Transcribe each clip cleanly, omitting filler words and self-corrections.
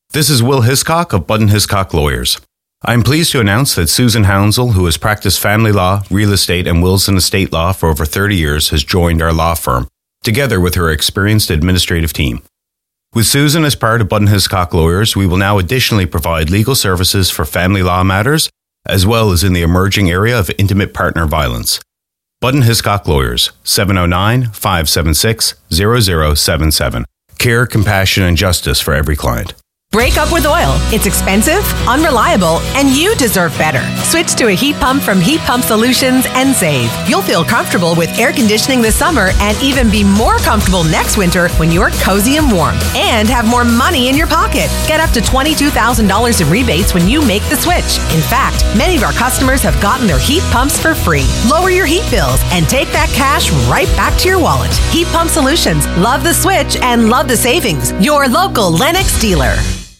This is Will Hiscock of Budden Hiscock Lawyers. I am pleased to announce that Susan Hounsell, who has practiced family law, real estate, and wills and estate law for over 30 years, has joined our law firm, together with her experienced administrative team. With Susan as part of Budden Hiscock Lawyers, we will now additionally provide legal services for family law matters, as well as in the emerging area of intimate partner violence. Budden Hiscock Lawyers, 709-576-0077. Care, compassion, and justice for every client. Break up with oil. It's expensive, unreliable, and you deserve better. Switch to a heat pump from Heat Pump Solutions and save. You'll feel comfortable with air conditioning this summer and even be more comfortable next winter when you're cozy and warm. And have more money in your pocket. Get up to $22,000 in rebates when you make the switch. In fact, many of our customers have gotten their heat pumps for free. Lower your heat bills and take that cash right back to your wallet. Heat Pump Solutions. Love the switch and love the savings. Your local Lennox dealer.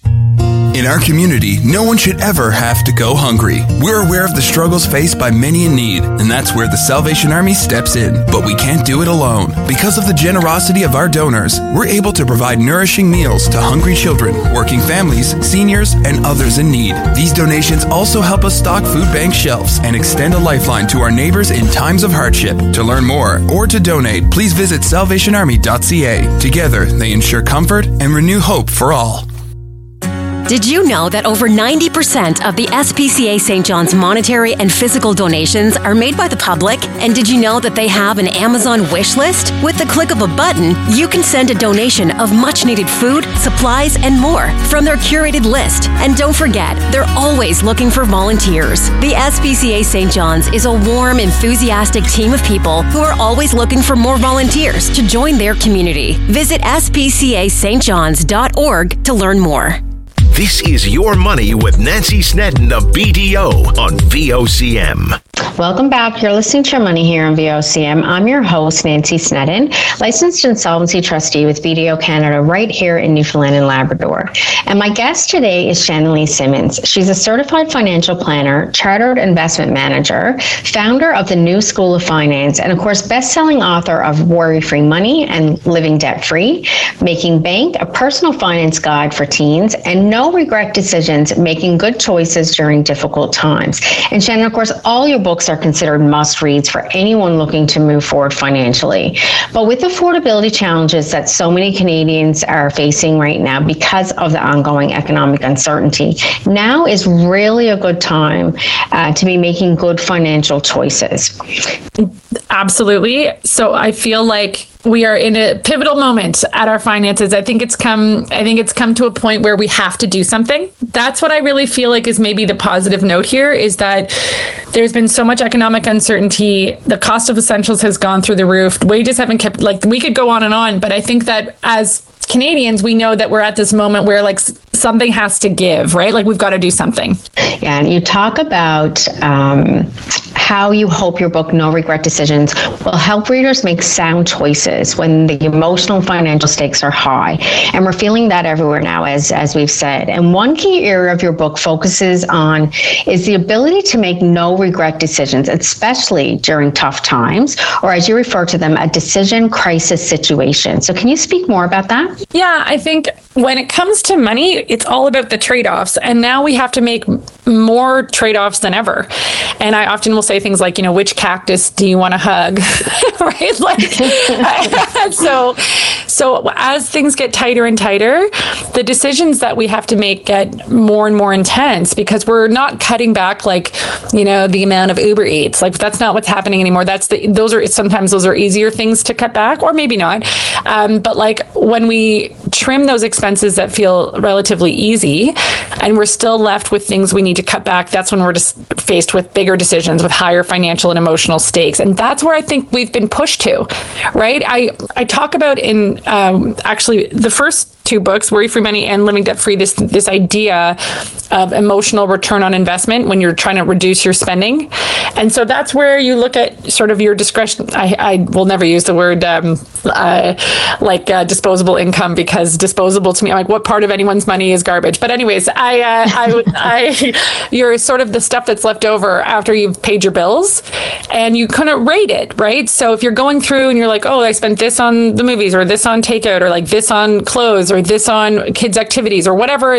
In our community, no one should ever have to go hungry. We're aware of the struggles faced by many in need, and that's where the Salvation Army steps in. But we can't do it alone. Because of the generosity of our donors, we're able to provide nourishing meals to hungry children, working families, seniors, and others in need. These donations also help us stock food bank shelves and extend a lifeline to our neighbors in times of hardship. To learn more or to donate, please visit salvationarmy.ca. Together, they ensure comfort and renew hope for all. Did you know that over 90% of the SPCA St. John's monetary and physical donations are made by the public? And did you know that they have an Amazon wish list? With the click of a button, you can send a donation of much-needed food, supplies, and more from their curated list. And don't forget, they're always looking for volunteers. The SPCA St. John's is a warm, enthusiastic team of people who are always looking for more volunteers to join their community. Visit spcastjohns.org to learn more. This is Your Money with Nancy Snedden of BDO on VOCM. Welcome back. You're listening to Your Money here on VOCM. I'm your host, Nancy Snedden, licensed insolvency trustee with BDO Canada right here in Newfoundland and Labrador. And my guest today is Shannon Lee Simmons. She's a certified financial planner, chartered investment manager, founder of the New School of Finance, and of course, best-selling author of Worry-Free Money and Living Debt-Free, Making Bank, a personal finance guide for teens, and No Regret Decisions, Making Good Choices During Difficult Times. And Shannon, of course, all your books are considered must-reads for anyone looking to move forward financially. But with affordability challenges that so many Canadians are facing right now because of the ongoing economic uncertainty, now is really a good time to be making good financial choices. Absolutely. So I feel like we are in a pivotal moment at our finances. I think it's come to a point where we have to do something. That's what I really feel like is maybe the positive note here, is that there's been so much economic uncertainty. The cost of essentials has gone through the roof. Wages haven't kept, like, we could go on, but I think that as Canadians, we know that we're at this moment where, like, something has to give, right? Like, we've got to do something. Yeah, and you talk about how you hope your book, No Regret Decisions, will help readers make sound choices when the emotional and financial stakes are high. And we're feeling that everywhere now, as we've said. And one key area of your book focuses on is the ability to make no regret decisions, especially during tough times, or as you refer to them, a decision crisis situation. So can you speak more about that? Yeah, I think when it comes to money, it's all about the trade-offs. And now we have to make more trade-offs than ever. And I often will say things like, which cactus do you want to hug? Right? Like, so as things get tighter and tighter, the decisions that we have to make get more and more intense, because we're not cutting back, like, the amount of Uber Eats. Like, that's not what's happening anymore. Those are easier things to cut back, or maybe not. But like, when we trim those expenses that feel relatively easy, and we're still left with things we need to cut back, that's when we're just faced with bigger decisions with higher financial and emotional stakes. And that's where I think we've been pushed to, right? I talk about in actually the first two books, Worry-Free Money and Living Debt-Free, this idea of emotional return on investment when you're trying to reduce your spending. And so that's where you look at sort of your discretion. I will never use the word disposable income, because disposable to me, I'm like, what part of anyone's money is garbage? But anyways, you're sort of the stuff that's left over after you've paid your bills, and you kind of rate it, right? So if you're going through and you're like, oh, I spent this on the movies, or this on takeout, or like this on clothes, or this on kids' activities, or whatever